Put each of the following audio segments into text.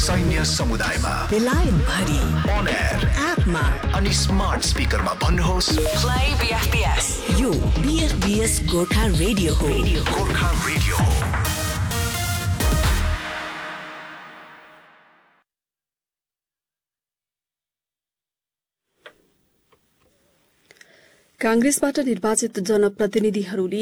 सैन्य समुदायमा, बेलायत भरि, अन एयर, एपमा अनि स्मार्ट स्पिकरमा भन्नुहोस् प्ले बीएफबीएस। यो बीएफबीएस गोर्खा रेडियो हो। गोर्खा रेडियो हो। कांग्रेसबाट निर्वाचित जनप्रतिनिधिहरूले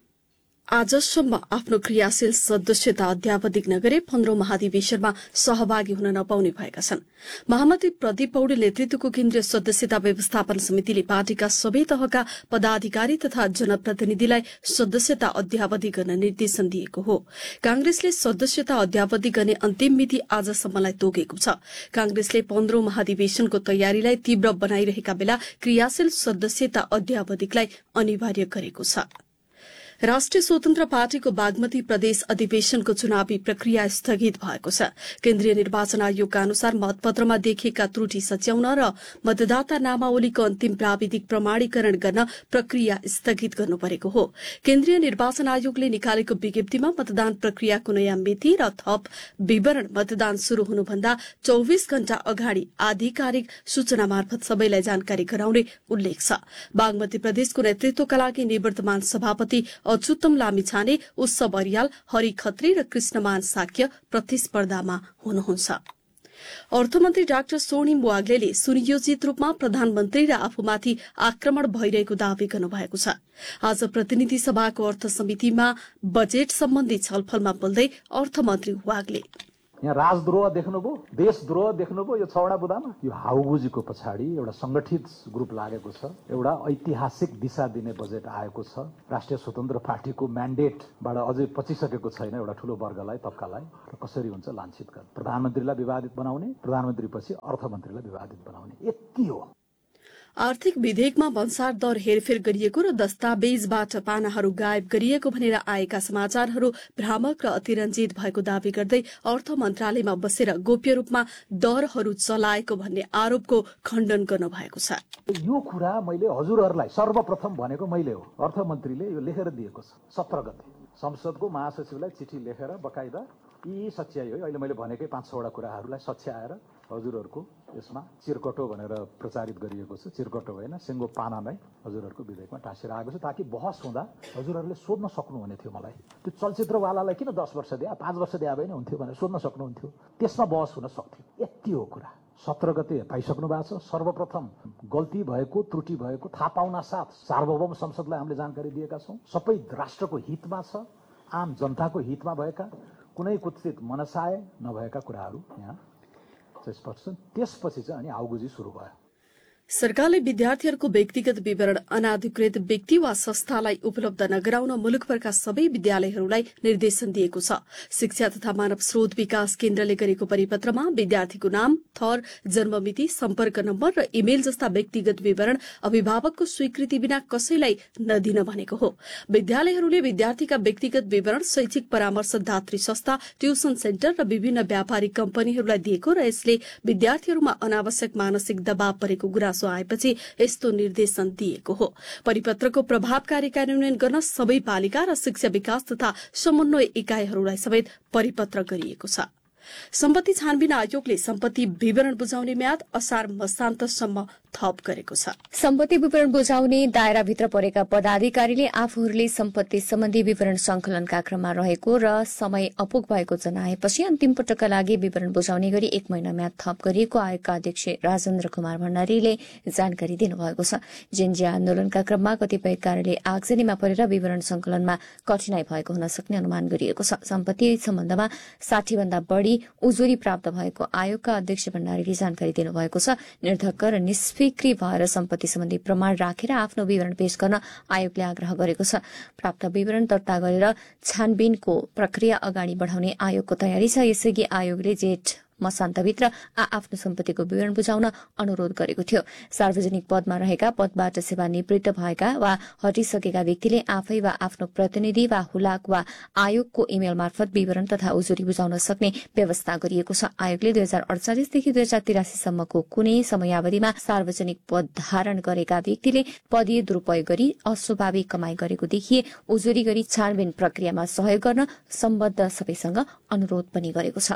आजसम्म आफ्नो क्रियाशील सदस्यता अध्यावधिक नगरे 15औं महाधिवेशनमा सहभागी हुन नपाउने भएका छन्। महामन्त्री प्रदीप पौडेल नेतृत्वको केन्द्रीय सदस्यता व्यवस्थापन समितिले पार्टीका सबै तहका पदाधिकारी तथा जनप्रतिनिधिलाई सदस्यता अध्यावधि गर्न निर्देशन दिएको हो। कांग्रेसले सदस्यता अध्यावधि गर्ने अन्तिम मिति आजसम्मलाई तोकेको छ। कांग्रेसले 15औं महाधिवेशनको तयारीलाई तीव्र बनाइरहेका बेला क्रियाशील सदस्यता अध्यावधिकलाई अनिवार्य गरेको छ। राष्ट्रिय स्वतन्त्र पार्टीको बागमती प्रदेश अधिवेशनको चुनावी प्रक्रिया स्थगित भएको छ। केन्द्रीय निर्वाचन आयोगका अनुसार मतपत्रमा देखिएका त्रुटि सच्याउन र मतदाता नामावलीको अन्तिम प्राविधिक प्रमाणीकरण गर्न प्रक्रिया स्थगित गर्नु परेको हो। केन्द्रीय निर्वाचन आयोगले निकालेको विज्ञप्तिमा मतदान प्रक्रियाको नयाँ मिति र थप विवरण मतदान शुरू हुनुभन्दा 24 घण्टा अगाडि आधिकारिक सूचना मार्फत सबैलाई जानकारी गराउने उल्लेख छ। बागमती प्रदेशको नेतृत्वका लागि निवर्तमान सभापति अच्युतम लामिछाने, उत्सव अर्याल, हरि खत्री र कृष्णमान साक्य प्रतिस्पर्धामा हुनुहुन्छ। अर्थमन्त्री डाक्टर स्वर्णिम वाग्लेले सुनियोजित रूपमा प्रधानमन्त्री र आफूमाथि आक्रमण भइरहेको दावी गर्नुभएको छ। आज प्रतिनिधि सभाको अर्थ समितिमा बजेट सम्बन्धी छलफलमा बोल्दै अर्थमन्त्री वाग्ले यहाँ राजद्रोह देख्नुभयो, देशद्रोह देख्नुभयो। यो छवटा बुदामा यो हाउगुजीको पछाडि एउटा संगठित ग्रुप लागेको छ। एउटा ऐतिहासिक दिशा दिने बजेट आएको छ। राष्ट्रिय स्वतन्त्र पार्टीको म्यान्डेटबाट अझै पचिसकेको छैन एउटा ठूलो वर्गलाई, तबकालाई, र कसरी हुन्छ लान्छित गर्ने, प्रधानमन्त्रीलाई विवादित बनाउने, प्रधानमन्त्रीपछि अर्थमन्त्रीलाई विवादित बनाउने, यति हो। आर्थिक विधेयकमा भन्सार दर हेरफेर गरिएको र दस्तावेजबाट पानाहरू गायब गरिएको भनेर आएका समाचारहरू भ्रामक र अतिरञ्जित भएको दावी गर्दै अर्थ मन्त्रालयमा बसेर गोप्य रूपमा दरहरू चलाएको भन्ने आरोपको खण्डन गर्नु भएको छ। यो कुरा मैले हजुरहरूलाई सर्वप्रथम भनेको मैले हो। अर्थमन्त्रीले यो लेखेर दिएको छ। 17 गते संसदको महासचिवलाई चिठी लेखेर बकाइदा यी सच्याइ हो। अहिले मैले भनेकै 5-6 वटा कुराहरूलाई सच्याएर हजुरहरूको यसमा चिरकटो भनेर प्रचारित गरिएको छ। चिरकटो होइन, सिङ्गो पाना नै हजुरहरूको विधेयकमा टाँसेर आएको छ, ताकि बहस हुँदा हजुरहरूले सोध्न सक्नुहुने थियो मलाई। त्यो चलचित्रवालालाई किन 10 वर्ष दिए, 5 वर्ष दिए भएन हुन्थ्यो भनेर सोध्न सक्नुहुन्थ्यो। त्यसमा बहस हुन सक्थ्यो। यति हो कुरा। 17 गते पाइसक्नु भएको छ। सर्वप्रथम गल्ती भएको, त्रुटि भएको थाहा पाउन साथ सार्वभौम संसदलाई हामीले जानकारी दिएका छौँ। सबै राष्ट्रको हितमा छ, आम जनताको हितमा भएका, कुनै कुत्सित मनसाय नभएका कुराहरू यहाँ स्पष्ट। त्यसपछि चाहिँ अनि हाउगुजी सुरु भयो। सरकारले विद्यार्थीहरूको व्यक्तिगत विवरण अनाधिकृत व्यक्ति वा संस्थालाई उपलब्ध नगराउन मुलुकभरका सबै विद्यालयहरूलाई निर्देशन दिएको छ। शिक्षा तथा मानव स्रोत विकास केन्द्रले गरेको परिपत्रमा विद्यार्थीको नाम, थर, जन्ममिति, सम्पर्क नम्बर र इमेल जस्ता व्यक्तिगत विवरण अभिभावकको स्वीकृति बिना कसैलाई नदिन भनेको हो। विद्यालयहरूले विद्यार्थीका व्यक्तिगत विवरण शैक्षिक परामर्शदात्री संस्था, ट्युसन सेन्टर र विभिन्न व्यापारिक कम्पनीहरूलाई दिएको र यसले विद्यार्थीहरूमा अनावश्यक मानसिक दबाव परेको गुनासो आएपछि यस्तो निर्देशन दिएको हो। परिपत्रको प्रभावकारी कार्यान्वयन गर्न सबै पालिका र शिक्षा विकास तथा समन्वय इकाइहरूलाई समेत परिपत्र गरिएको छ। सम्पत्ति छानबिन आयोगले सम्पत्ति विवरण बुझाउने म्याद असार मसान्तसम्म थप गरेको छ। सम्पत्ति विवरण बुझाउने दायराभित्र परेका पदाधिकारीले आफूहरूले सम्पत्ति सम्बन्धी विवरण संकलनका क्रममा रहेको र समय अपुग भएको जनाएपछि अन्तिम पटकका लागि विवरण बुझाउने गरी 1 महिना म्याद थप गरिएको आयोगका अध्यक्ष राजेन्द्र कुमार भण्डारीले जानकारी दिनुभएको छ। जेनजी आन्दोलनका क्रममा कतिपय कार्यालय आगजनीमा परेर विवरण संकलनमा कठिनाई भएको हुन सक्ने अनुमान गरिएको छ। सम्पत्ति सम्बन्धमा 60 भन्दा बढ़ी उजुरी प्राप्त भएको आयोगका अध्यक्ष भण्डारीले जानकारी दिनुभएको छ। निर्धक्क र निष्क्रिय भएर सम्पत्ति सम्बन्धी प्रमाण राखेर आफ्नो विवरण पेश गर्न आयोगले आग्रह गरेको छ। प्राप्त विवरण दर्ता गरेर छानबिनको प्रक्रिया अगाडि बढ़ाउने आयोगको तयारी छ। यसअघि आयोगले जेठ मसान्तभित्र आफ्नो सम्पत्तिको विवरण बुझाउन अनुरोध गरेको थियो। सार्वजनिक पदमा रहेका, पदबाट सेवानिवृत्त भएका वा हटिसकेका व्यक्तिले आफै वा आफ्नो प्रतिनिधि वा हुलाक वा आयोगको इमेल मार्फत विवरण तथा उजुरी बुझाउन सक्ने व्यवस्था गरिएको छ। आयोगले 2048 देखि 2083 सम्मको कुनै समयावधिमा सार्वजनिक पद धारण गरेका व्यक्तिले पदीय दुरूपयोग गरी अस्वाभाविक कमाई गरेको देखिए उजुरी गरी छानबिन प्रक्रियामा सहयोग गर्न सम्बद्ध सबैसँग अनुरोध पनि गरेको छ।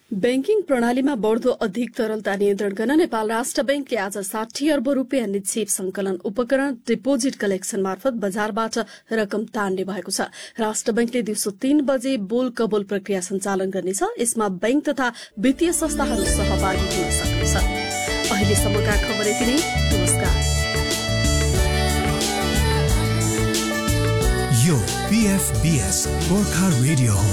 बैंकिङ प्रणालीमा बढ़दो अधिक तरलता नियन्त्रण गर्न नेपाल राष्ट्र बैंकले आज 60 अर्ब रूपियाँ निक्षेप संकलन उपकरण डिपोजिट कलेक्सन मार्फत बजारबाट रकम तान्ने भएको छ। राष्ट्र बैंकले दिउँसो 3 बजे बोल कबोल प्रक्रिया सञ्चालन गर्नेछ। यसमा बैंक तथा वित्तीय संस्थाहरू सहभागी हुन सक्नेछ। अहिलेसम्मका खबर यति नै। नमस्कार। यो PFBS गोर्खा रेडियो हो।